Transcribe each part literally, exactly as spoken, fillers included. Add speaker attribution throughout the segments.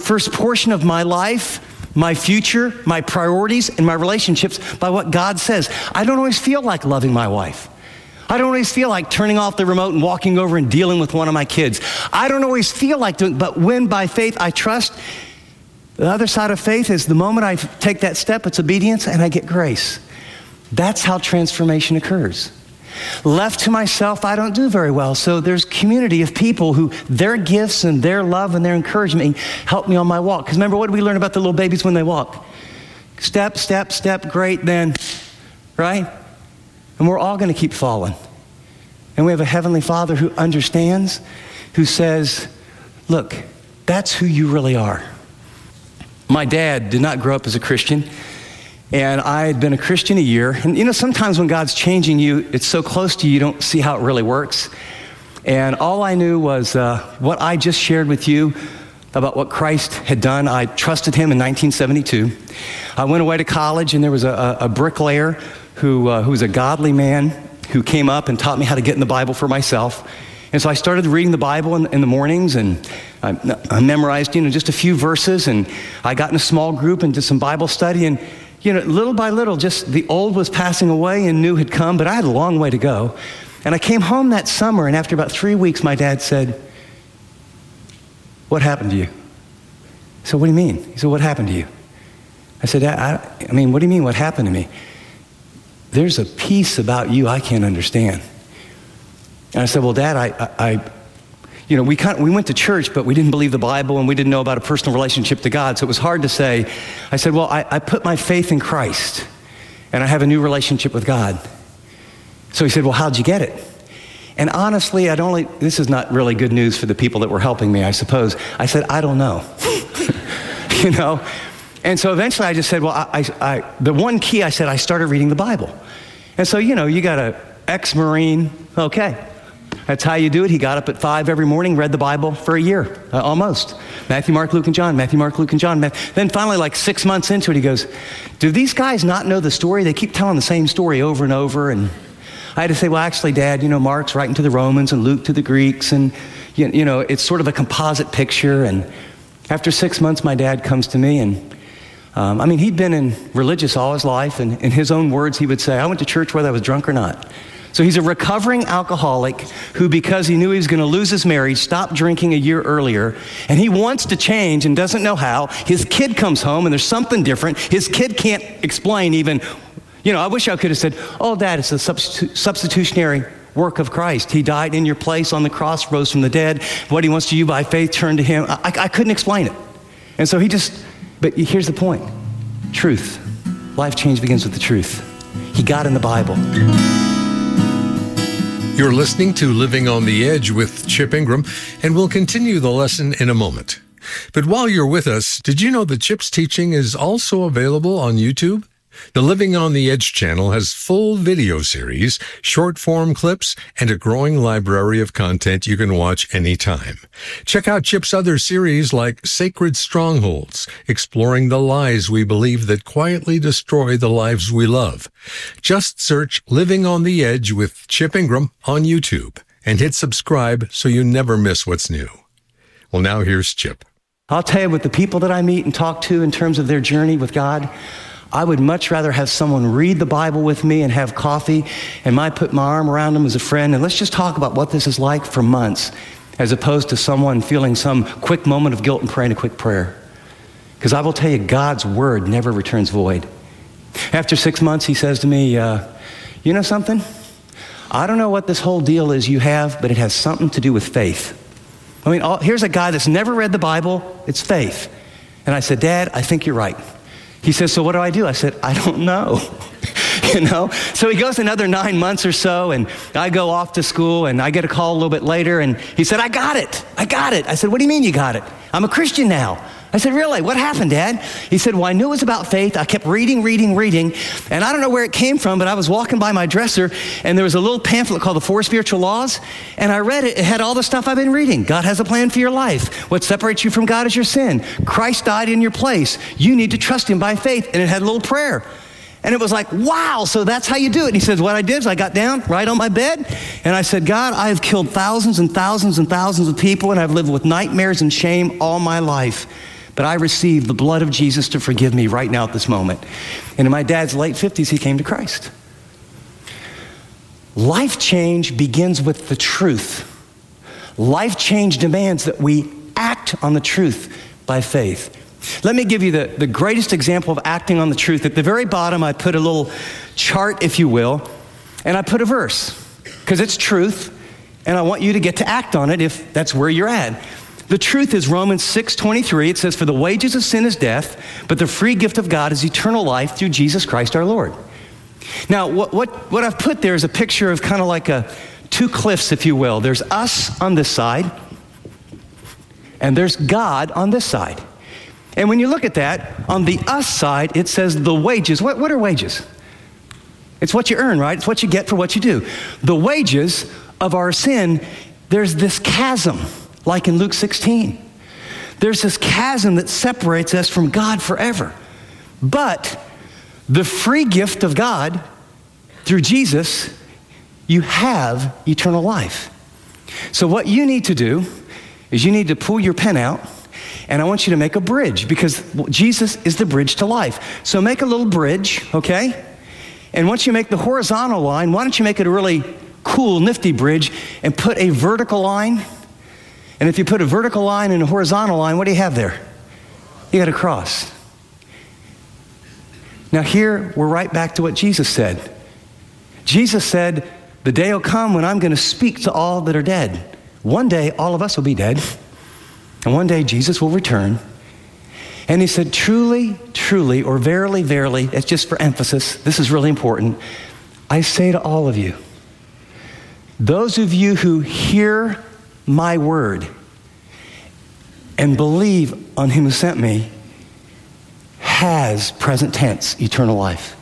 Speaker 1: first portion of my life, my future, my priorities, and my relationships by what God says. I don't always feel like loving my wife. I don't always feel like turning off the remote and walking over and dealing with one of my kids. I don't always feel like doing, but when by faith I trust, the other side of faith is the moment I take that step, it's obedience and I get grace. That's how transformation occurs. Left to myself, I don't do very well. So there's community of people who their gifts and their love and their encouragement help me on my walk. Because remember, what do we learn about the little babies when they walk? Step, step, step, great, then, right? And we're all going to keep falling. And we have a Heavenly Father who understands, who says, look, that's who you really are. My dad did not grow up as a Christian. And I had been a Christian a year. And you know, sometimes when God's changing you, it's so close to you, you don't see how it really works. And all I knew was uh, what I just shared with you about what Christ had done. I trusted him in nineteen seventy-two. I went away to college, and there was a, a bricklayer who, uh, who was a godly man who came up and taught me how to get in the Bible for myself. And so I started reading the Bible in, in the mornings, and I, I memorized, you know, just a few verses, and I got in a small group and did some Bible study, and you know, little by little, just the old was passing away and new had come, but I had a long way to go. And I came home that summer, and after about three weeks, my dad said, what happened to you? I said, what do you mean? He said, what happened to you? I said, I, I mean, what do you mean, what happened to me? There's a piece about you I can't understand. And I said, well, Dad, I, I, I you know, we kind of, we went to church, but we didn't believe the Bible, and we didn't know about a personal relationship to God, so it was hard to say. I said, well, I, I put my faith in Christ, and I have a new relationship with God. So he said, well, how'd you get it? And honestly, I'd only, this is not really good news for the people that were helping me, I suppose. I said, I don't know. You know? And so eventually I just said, well, I, I, I, the one key, I said, I started reading the Bible. And so, you know, you got a ex-Marine, okay. That's how you do it. He got up at five every morning, read the Bible for a year, uh, almost. Matthew, Mark, Luke, and John. Matthew, Mark, Luke, and John. Matthew. Then finally, like six months into it, he goes, do these guys not know the story? They keep telling the same story over and over. And I had to say, well, actually, Dad, you know, Mark's writing to the Romans and Luke to the Greeks. And, you, you know, it's sort of a composite picture. And after six months, my dad comes to me. And, um, I mean, he'd been in religious all his life. And in his own words, he would say, I went to church whether I was drunk or not. So he's a recovering alcoholic who, because he knew he was going to lose his marriage, stopped drinking a year earlier, and he wants to change and doesn't know how. His kid comes home and there's something different. His kid can't explain even, you know, I wish I could have said, oh, Dad, it's a substitu- substitutionary work of Christ. He died in your place on the cross, rose from the dead. What he wants to do by faith, turn to him. I, I couldn't explain it. And so he just, but here's the point. Truth. Life change begins with the truth. He got in the Bible.
Speaker 2: You're listening to Living on the Edge with Chip Ingram, and we'll continue the lesson in a moment. But while you're with us, did you know that Chip's teaching is also available on YouTube? The Living on the Edge channel has full video series, short-form clips, and a growing library of content you can watch anytime. Check out Chip's other series like Sacred Strongholds, exploring the lies we believe that quietly destroy the lives we love. Just search Living on the Edge with Chip Ingram on YouTube and hit subscribe so you never miss what's new. Well, now here's Chip.
Speaker 1: I'll tell you, with the people that I meet and talk to in terms of their journey with God, I would much rather have someone read the Bible with me and have coffee and I put my arm around them as a friend and let's just talk about what this is like for months, as opposed to someone feeling some quick moment of guilt and praying a quick prayer. Because I will tell you, God's word never returns void. After six months, he says to me, uh, you know something? I don't know what this whole deal is you have, but it has something to do with faith. I mean, all, here's a guy that's never read the Bible. It's faith. And I said, Dad, I think you're right. He says, so what do I do? I said, I don't know. You know? So he goes another nine months or so, and I go off to school, and I get a call a little bit later, and he said, I got it. I got it. I said, what do you mean you got it? I'm a Christian now. I said, really? What happened, Dad? He said, well, I knew it was about faith. I kept reading, reading, reading, and I don't know where it came from, but I was walking by my dresser, and there was a little pamphlet called The Four Spiritual Laws, and I read it. It had all the stuff I've been reading. God has a plan for your life. What separates you from God is your sin. Christ died in your place. You need to trust him by faith, and it had a little prayer. And it was like, wow, so that's how you do it. And he says, what I did is I got down right on my bed, and I said, God, I have killed thousands and thousands and thousands of people, and I've lived with nightmares and shame all my life. but I receive the blood of Jesus to forgive me right now at this moment. And in my dad's late fifties, he came to Christ. Life change begins with the truth. Life change demands that we act on the truth by faith. Let me give you the, the greatest example of acting on the truth. At the very bottom, I put a little chart, if you will, and I put a verse, because it's truth, and I want you to get to act on it if that's where you're at. The truth is Romans six twenty-three. It says, "For the wages of sin is death, but the free gift of God is eternal life through Jesus Christ our Lord." Now, what, what, what I've put there is a picture of kind of like a two cliffs, if you will. There's us on this side, and there's God on this side. And when you look at that, on the us side, it says the wages. What, what are wages? It's what you earn, right? It's what you get for what you do. The wages of our sin, there's this chasm, like in Luke sixteen. There's this chasm that separates us from God forever. But the free gift of God, through Jesus, you have eternal life. So what you need to do is you need to pull your pen out, and I want you to make a bridge, because Jesus is the bridge to life. So make a little bridge, okay? And once you make the horizontal line, why don't you make it a really cool, nifty bridge and put a vertical line? And if you put a vertical line and a horizontal line, what do you have there? You got a cross. Now here, we're right back to what Jesus said. Jesus said, "The day will come when I'm going to speak to all that are dead." One day, all of us will be dead. And one day, Jesus will return. And he said, "Truly, truly," or "verily, verily," it's just for emphasis. This is really important. "I say to all of you, those of you who hear my word and believe on him who sent me has," present tense, "eternal life."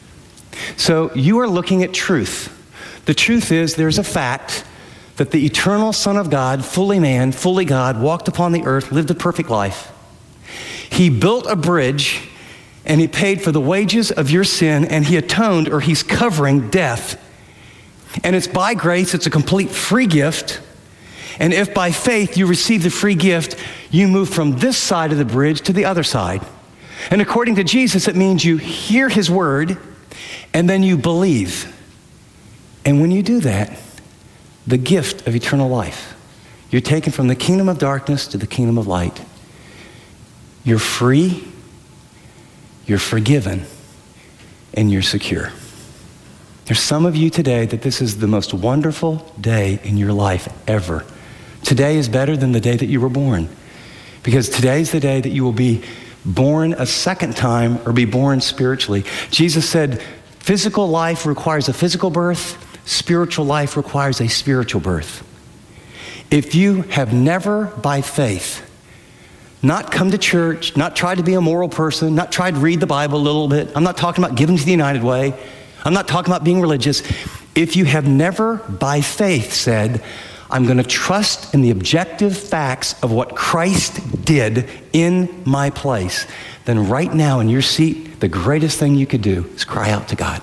Speaker 1: So you are looking at truth. The truth is there's a fact that the eternal Son of God, fully man, fully God, walked upon the earth, lived a perfect life. He built a bridge, and he paid for the wages of your sin, and he atoned, or he's covering death. And it's by grace, it's a complete free gift. And if by faith you receive the free gift, you move from this side of the bridge to the other side. And according to Jesus, it means you hear his word, and then you believe. And when you do that, the gift of eternal life, you're taken from the kingdom of darkness to the kingdom of light. You're free, you're forgiven, and you're secure. There's some of you today that this is the most wonderful day in your life ever. Today is better than the day that you were born, because today's the day that you will be born a second time, or be born spiritually. Jesus said, physical life requires a physical birth. Spiritual life requires a spiritual birth. If you have never, by faith, not come to church, not tried to be a moral person, not tried to read the Bible a little bit, I'm not talking about giving to the United Way, I'm not talking about being religious. If you have never, by faith, said, I'm going to trust in the objective facts of what Christ did in my place, then right now in your seat, the greatest thing you could do is cry out to God.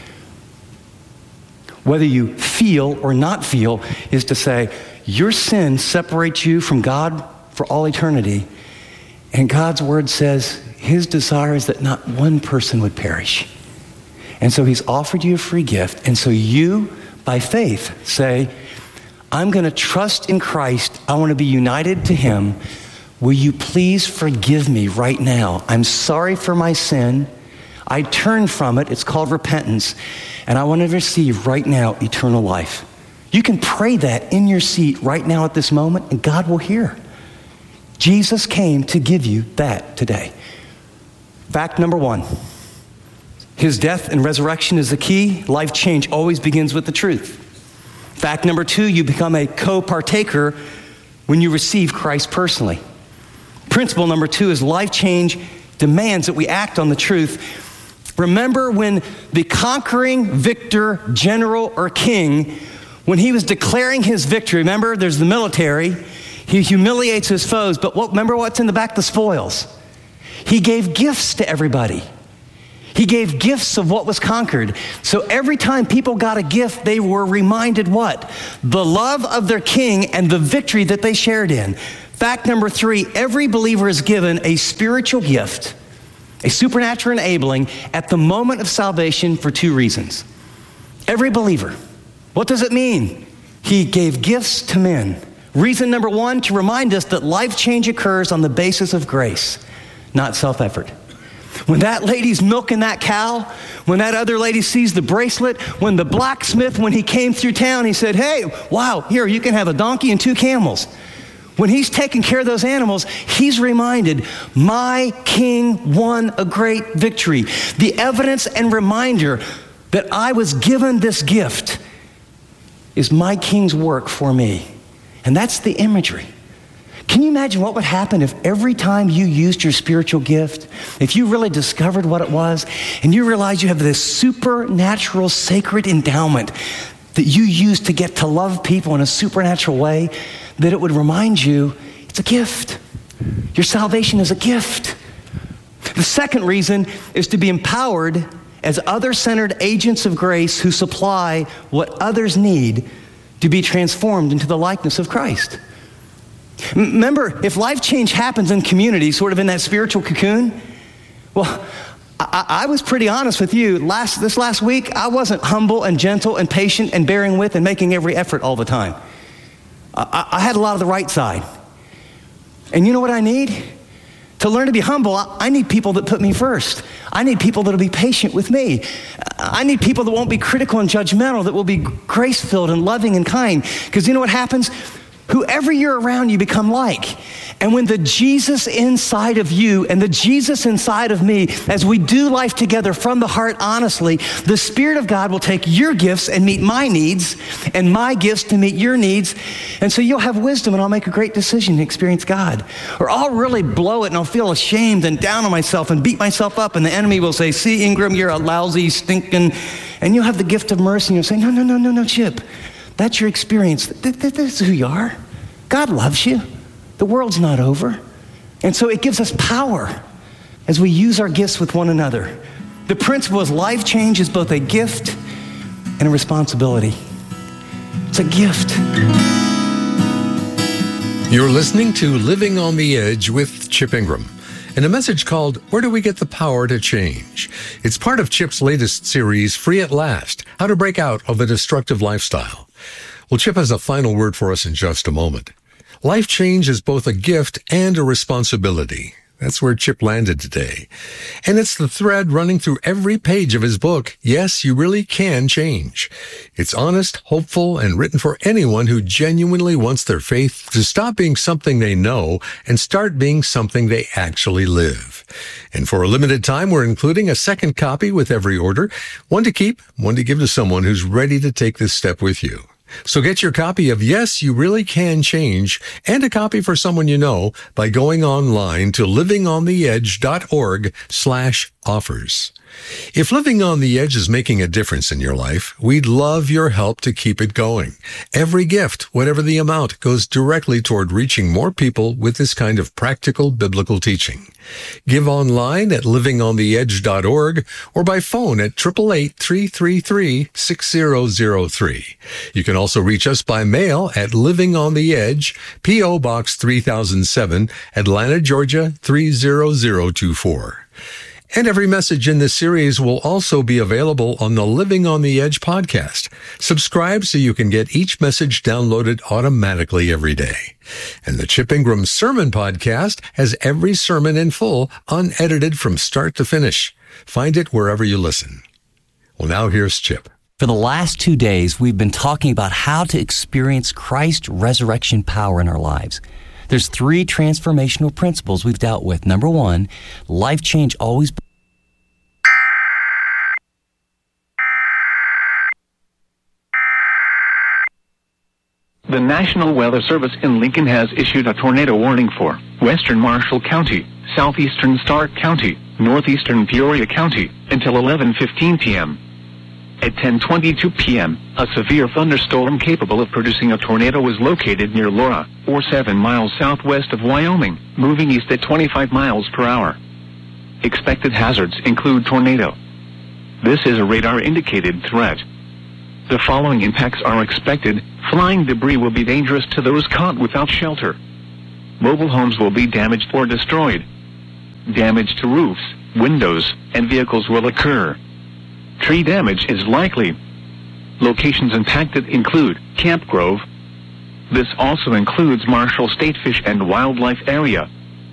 Speaker 1: Whether you feel or not feel is to say, your sin separates you from God for all eternity. And God's word says his desire is that not one person would perish. And so he's offered you a free gift. And so you, by faith, say, I'm going to trust in Christ. I want to be united to him. Will you please forgive me right now? I'm sorry for my sin. I turn from it. It's called repentance. And I want to receive right now eternal life. You can pray that in your seat right now at this moment, and God will hear. Jesus came to give you that today. Fact number one, his death and resurrection is the key. Life change always begins with the truth. Fact number two, you become a co-partaker when you receive Christ personally. Principle number two is life change demands that we act on the truth. Remember when the conquering victor, general, or king, when he was declaring his victory, remember there's the military, he humiliates his foes, but what, remember what's in the back? The spoils. He gave gifts to everybody. He gave gifts of what was conquered. So every time people got a gift, they were reminded what? The love of their king and the victory that they shared in. Fact number three, every believer is given a spiritual gift, a supernatural enabling at the moment of salvation for two reasons. Every believer. What does it mean? He gave gifts to men. Reason number one, to remind us that life change occurs on the basis of grace, not self-effort. When that lady's milking that cow, when that other lady sees the bracelet, when the blacksmith, when he came through town, he said, hey, wow, here, you can have a donkey and two camels. When he's taking care of those animals, he's reminded, my king won a great victory. The evidence and reminder that I was given this gift is my king's work for me. And that's the imagery. Can you imagine what would happen if every time you used your spiritual gift, if you really discovered what it was, and you realized you have this supernatural, sacred endowment that you use to get to love people in a supernatural way, that it would remind you it's a gift. Your salvation is a gift. The second reason is to be empowered as other-centered agents of grace who supply what others need to be transformed into the likeness of Christ. Remember, if life change happens in community, sort of in that spiritual cocoon, well, I, I was pretty honest with you. Last this last week, I wasn't humble and gentle and patient and bearing with and making every effort all the time. I, I had a lot of the right side. And you know what I need? To learn to be humble, I, I need people that put me first. I need people that will be patient with me. I need people that won't be critical and judgmental, that will be grace-filled and loving and kind. Because you know what happens? Whoever you're around, you become like. And when the Jesus inside of you and the Jesus inside of me, as we do life together from the heart honestly, the Spirit of God will take your gifts and meet my needs, and my gifts to meet your needs. And so you'll have wisdom, and I'll make a great decision to experience God. Or I'll really blow it, and I'll feel ashamed and down on myself and beat myself up, and the enemy will say, see, Ingram, you're a lousy, stinking, and you'll have the gift of mercy, and you'll say, no, no, no, no, no, Chip. That's your experience. This is who you are. God loves you. The world's not over. And so it gives us power as we use our gifts with one another. The principle is life change is both a gift and a responsibility. It's a gift.
Speaker 2: You're listening to Living on the Edge with Chip Ingram, and a message called, Where Do We Get the Power to Change? It's part of Chip's latest series, Free at Last, How to Break Out of a Destructive Lifestyle. Well, Chip has a final word for us in just a moment. Life change is both a gift and a responsibility. That's where Chip landed today. And it's the thread running through every page of his book, Yes, You Really Can Change. It's honest, hopeful, and written for anyone who genuinely wants their faith to stop being something they know and start being something they actually live. And for a limited time, we're including a second copy with every order, one to keep, one to give to someone who's ready to take this step with you. So get your copy of Yes, You Really Can Change and a copy for someone you know by going online to livingontheedge.org slash offers. If Living on the Edge is making a difference in your life, we'd love your help to keep it going. Every gift, whatever the amount, goes directly toward reaching more people with this kind of practical biblical teaching. Give online at living on the edge dot org or by phone at eight eight eight, three three three, six zero zero three. You can also reach us by mail at Living on the Edge, P O. Box three thousand seven, Atlanta, Georgia three zero zero two four. And every message in this series will also be available on the Living on the Edge podcast. Subscribe so you can get each message downloaded automatically every day. And the Chip Ingram Sermon Podcast has every sermon in full, unedited from start to finish. Find it wherever you listen. Well, now here's Chip.
Speaker 1: For the last two days, we've been talking about how to experience Christ's resurrection power in our lives. There's three transformational principles we've dealt with. Number one, life change always...
Speaker 3: The National Weather Service in Lincoln has issued a tornado warning for western Marshall County, southeastern Stark County, northeastern Peoria County, until eleven fifteen p.m. At ten twenty-two p.m., a severe thunderstorm capable of producing a tornado was located near Laura, or seven miles southwest of Wyoming, moving east at twenty-five miles per hour. Expected hazards include tornado. This is a radar-indicated threat. The following impacts are expected. Flying debris will be dangerous to those caught without shelter. Mobile homes will be damaged or destroyed. Damage to roofs, windows, and vehicles will occur. Tree damage is likely. Locations impacted include Camp Grove. This also includes Marshall State Fish and Wildlife Area.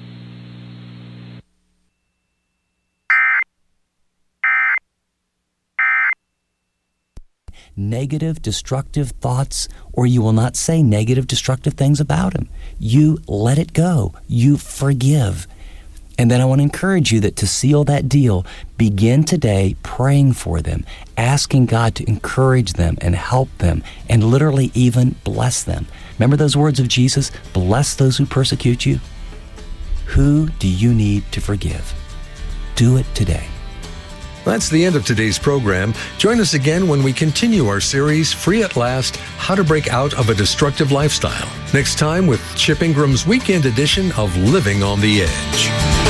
Speaker 1: Negative, destructive thoughts, or you will not say negative, destructive things about him. You let it go. You forgive. And then I want to encourage you that to seal that deal, begin today praying for them, asking God to encourage them and help them, and literally even bless them. Remember those words of Jesus, bless those who persecute you? Who do you need to forgive? Do it today.
Speaker 2: That's the end of today's program. Join us again when we continue our series, Free at Last, How to Break Out of a Destructive Lifestyle. Next time with Chip Ingram's weekend edition of Living on the Edge.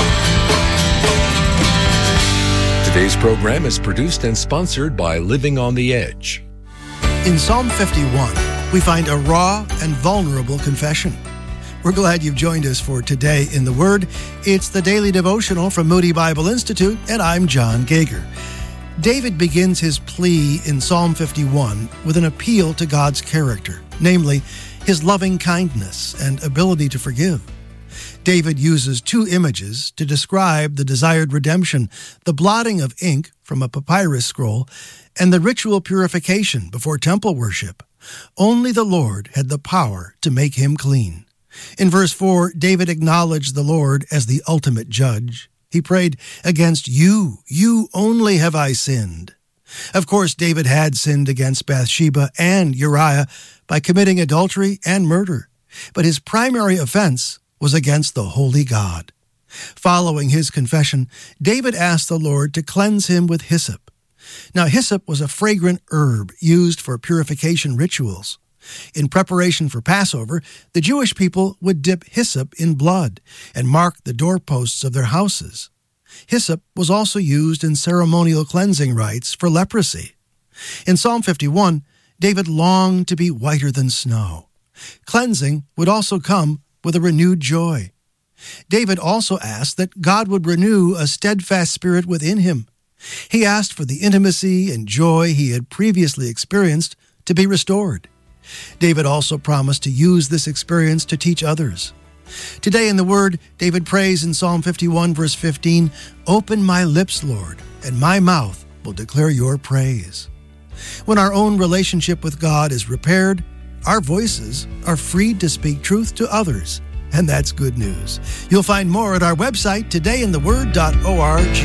Speaker 2: Today's program is produced and sponsored by Living on the Edge.
Speaker 4: In Psalm fifty-one, we find a raw and vulnerable confession. We're glad you've joined us for Today in the Word. It's the daily devotional from Moody Bible Institute, and I'm John Gager. David begins his plea in Psalm fifty-one with an appeal to God's character, namely his loving kindness and ability to forgive. David uses two images to describe the desired redemption, the blotting of ink from a papyrus scroll and the ritual purification before temple worship. Only the Lord had the power to make him clean. In verse four, David acknowledged the Lord as the ultimate judge. He prayed, "Against you, you only have I sinned." Of course, David had sinned against Bathsheba and Uriah by committing adultery and murder, but his primary offense was against the holy God. Following his confession, David asked the Lord to cleanse him with hyssop. Now, hyssop was a fragrant herb used for purification rituals. In preparation for Passover, the Jewish people would dip hyssop in blood and mark the doorposts of their houses. Hyssop was also used in ceremonial cleansing rites for leprosy. In Psalm fifty-one, David longed to be whiter than snow. Cleansing would also come with a renewed joy. David also asked that God would renew a steadfast spirit within him. He asked for the intimacy and joy he had previously experienced to be restored. David also promised to use this experience to teach others. Today in the Word, David prays in Psalm fifty-one, verse fifteen, "Open my lips, Lord, and my mouth will declare your praise." When our own relationship with God is repaired, our voices are freed to speak truth to others, and that's good news. You'll find more at our website, today in the word dot org.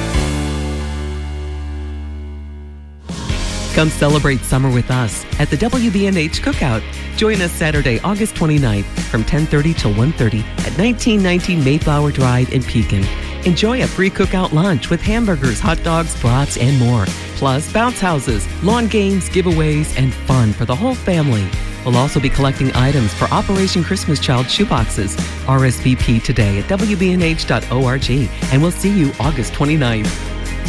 Speaker 5: Come celebrate summer with us at the W B N H Cookout. Join us Saturday, August twenty-ninth from ten thirty till one thirty at nineteen nineteen Mayflower Drive in Pekin. Enjoy a free cookout lunch with hamburgers, hot dogs, brats, and more. Plus bounce houses, lawn games, giveaways, and fun for the whole family. We'll also be collecting items for Operation Christmas Child shoeboxes. R S V P today at W B N H dot org, and we'll see you August twenty-ninth.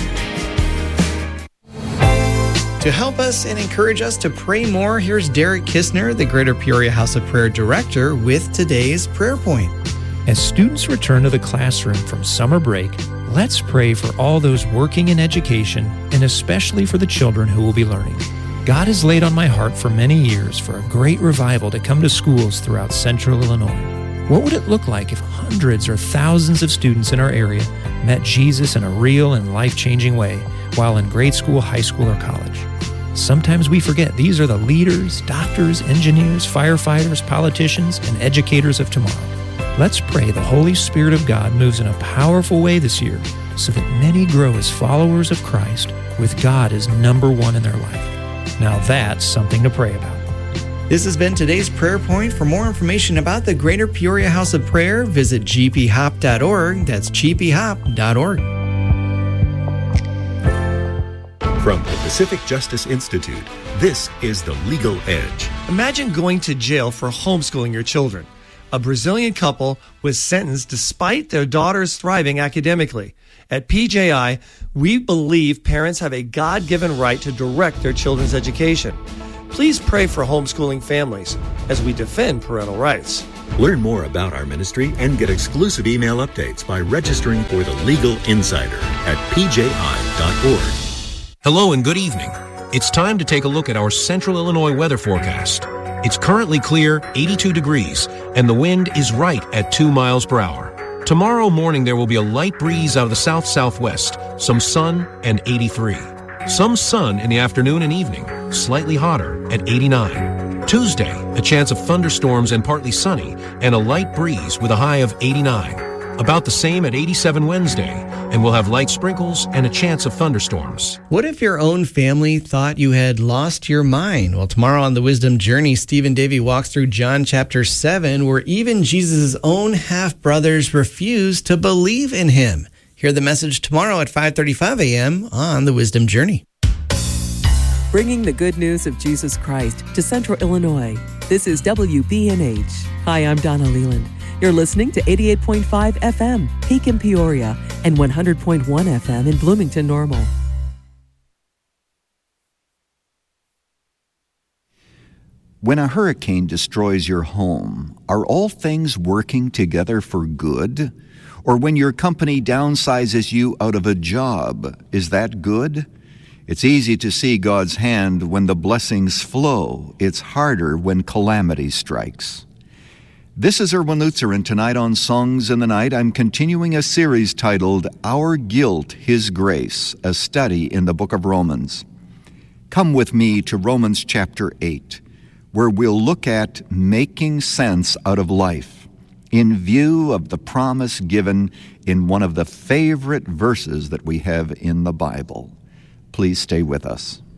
Speaker 6: To help us and encourage us to pray more, here's Derek Kistner, the Greater Peoria House of Prayer Director, with today's prayer point.
Speaker 7: As students return to the classroom from summer break, let's pray for all those working in education and especially for the children who will be learning. God has laid on my heart for many years for a great revival to come to schools throughout central Illinois. What would it look like if hundreds or thousands of students in our area met Jesus in a real and life-changing way while in grade school, high school, or college? Sometimes we forget these are the leaders, doctors, engineers, firefighters, politicians, and educators of tomorrow. Let's pray the Holy Spirit of God moves in a powerful way this year so that many grow as followers of Christ with God as number one in their life. Now that's something to pray about.
Speaker 6: This has been today's prayer point. For more information about the Greater Peoria House of Prayer, visit g p hop dot org. That's g p hop dot org.
Speaker 8: From the Pacific Justice Institute, this is The Legal Edge.
Speaker 9: Imagine going to jail for homeschooling your children. A Brazilian couple was sentenced despite their daughters thriving academically. At P J I, we believe parents have a God-given right to direct their children's education. Please pray for homeschooling families as we defend parental rights.
Speaker 8: Learn more about our ministry and get exclusive email updates by registering for the Legal Insider at p j i dot org.
Speaker 10: Hello and good evening. It's time to take a look at our Central Illinois weather forecast. It's currently clear, eighty-two degrees, and the wind is right at two miles per hour. Tomorrow morning there will be a light breeze out of the south-southwest, some sun, and eighty-three. Some sun in the afternoon and evening, slightly hotter at eighty-nine. Tuesday, a chance of thunderstorms and partly sunny, and a light breeze with a high of eighty-nine. About the same at eighty-seven Wednesday, and we'll have light sprinkles and a chance of thunderstorms.
Speaker 6: What if your own family thought you had lost your mind? Well, tomorrow on the Wisdom Journey, Stephen Davey walks through John chapter seven, where even Jesus' own half-brothers refused to believe in him. Hear the message tomorrow at five thirty-five a.m. on the Wisdom Journey.
Speaker 5: Bringing the good news of Jesus Christ to Central Illinois. This is W B N H. Hi, I'm Donna Leland. You're listening to eighty-eight point five F M, Peak in Peoria, and one hundred point one F M in Bloomington Normal.
Speaker 11: When a hurricane destroys your home, are all things working together for good? Or when your company downsizes you out of a job, is that good? It's easy to see God's hand when the blessings flow. It's harder when calamity strikes. This is Erwin Lutzer, and tonight on Songs in the Night, I'm continuing a series titled Our Guilt, His Grace, a study in the book of Romans. Come with me to Romans chapter eight, where we'll look at making sense out of life in view of the promise given in one of the favorite verses that we have in the Bible. Please stay with us.